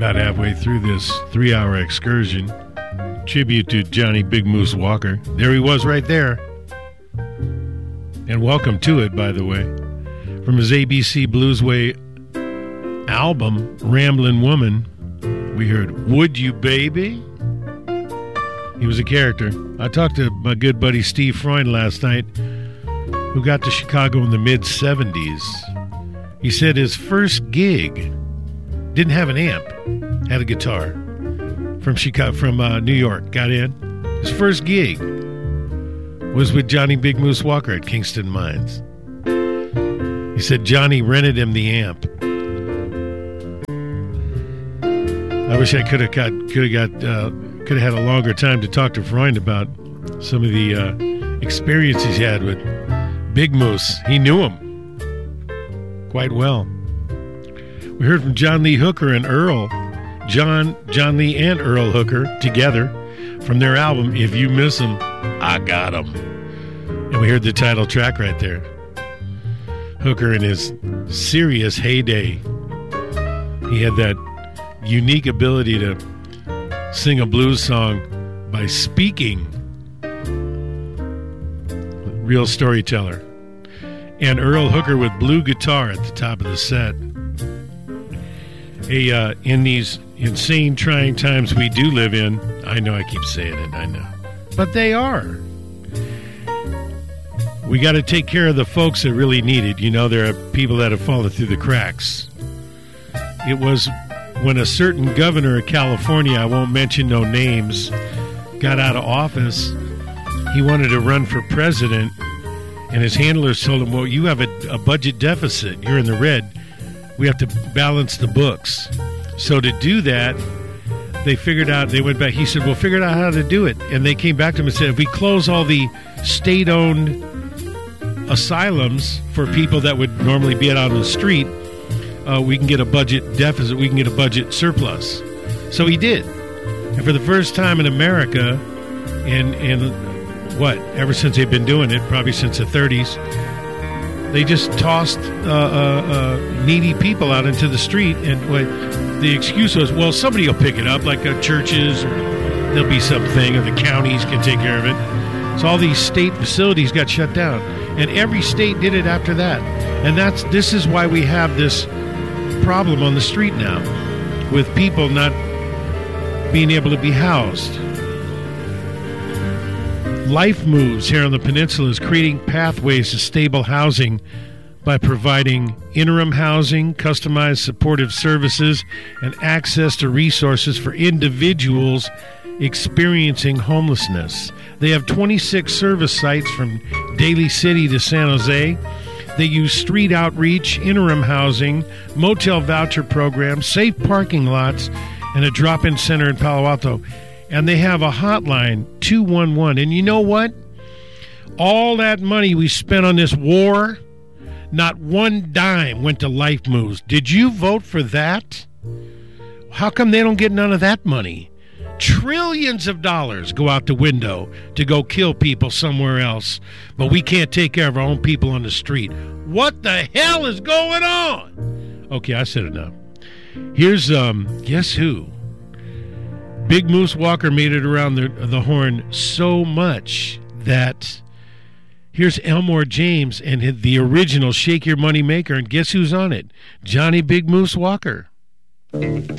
About halfway through this 3-hour excursion, tribute to Johnny Big Moose Walker. There he was right there. And welcome to it, by the way. From his ABC Bluesway album, Ramblin' Woman, we heard Would You Baby? He was a character. I talked to my good buddy Steve Freund last night, who got to Chicago in the mid-'70s. He said his first gig didn't have an amp, had a guitar. From Chicago, from New York, got in. His first gig was with Johnny Big Moose Walker at Kingston Mines. He said Johnny rented him the amp. I wish I could have had a longer time to talk to Freund about some of the experiences he had with Big Moose. He knew him quite well. We heard from John Lee Hooker and Earl. John Lee and Earl Hooker together from their album, If You Miss 'Em, I Got 'Em. And we heard the title track right there. Hooker in his serious heyday. He had that unique ability to sing a blues song by speaking. Real storyteller. And Earl Hooker with blue guitar at the top of the set. Hey, in these insane, trying times we do live in, I know I keep saying it, I know, but they are. We got to take care of the folks that really need it. You know, there are people that have fallen through the cracks. It was when a certain governor of California, I won't mention no names, got out of office. He wanted to run for president, and his handlers told him, well, you have a budget deficit. You're in the red. We have to balance the books. So to do that, they went back. He said, well, figure out how to do it. And they came back to him and said, if we close all the state-owned asylums for people that would normally be out on the street, we can get a budget deficit. We can get a budget surplus. So he did. And for the first time in America, ever since they've been doing it, probably since the 30s, they just tossed needy people out into the street, and the excuse was, well, somebody will pick it up, like churches, or there'll be something, or the counties can take care of it. So all these state facilities got shut down, and every state did it after that. And this is why we have this problem on the street now, with people not being able to be housed. Life Moves here on the peninsula is creating pathways to stable housing by providing interim housing, customized supportive services, and access to resources for individuals experiencing homelessness. They have 26 service sites from Daly City to San Jose. They use street outreach, interim housing, motel voucher programs, safe parking lots, and a drop-in center in Palo Alto. And they have a hotline, 211. And you know what? All that money we spent on this war, not one dime went to Life Moves. Did you vote for that? How come they don't get none of that money? Trillions of dollars go out the window to go kill people somewhere else, but we can't take care of our own people on the street. What the hell is going on? Okay, I said enough. Here's, guess who? Big Moose Walker made it around the horn so much that here's Elmore James and the original Shake Your Money Maker, and guess who's on it? Johnny Big Moose Walker.